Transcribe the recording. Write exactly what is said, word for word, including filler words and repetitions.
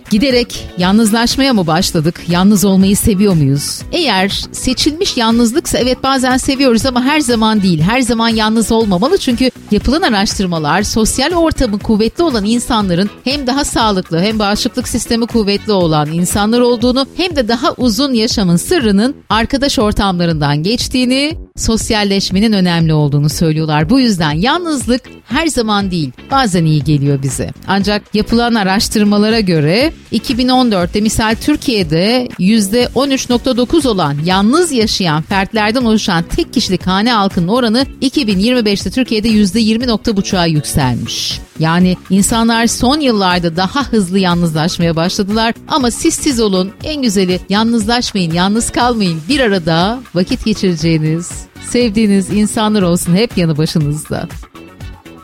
Giderek yalnızlaşmaya mı başladık? Yalnız olmayı seviyor muyuz? Eğer seçilmiş yalnızlıksa evet bazen seviyoruz ama her zaman değil. Her zaman yalnız olmamalı çünkü yapılan araştırmalar sosyal ortamı kuvvetli olan insanların hem daha sağlıklı hem bağışıklık sistemi kuvvetli olan insanlar olduğunu hem de daha uzun yaşamın sırrının arkadaş ortamlarından geçtiğini, sosyalleşmenin önemli olduğunu söylüyorlar. Bu yüzden yalnızlık her zaman değil, bazen iyi geliyor bize. Ancak yapılan araştırmalara göre iki bin on dörtte misal Türkiye'de yüzde on üç virgül dokuz olan yalnız yaşayan fertlerden oluşan tek kişilik hane halkının oranı iki bin yirmi beşte Türkiye'de yüzde yirmi virgül beşe yükselmiş. Yani insanlar son yıllarda daha hızlı yalnızlaşmaya başladılar ama siz siz olun, en güzeli yalnızlaşmayın, yalnız kalmayın, bir arada vakit geçireceğiniz, sevdiğiniz insanlar olsun hep yanı başınızda.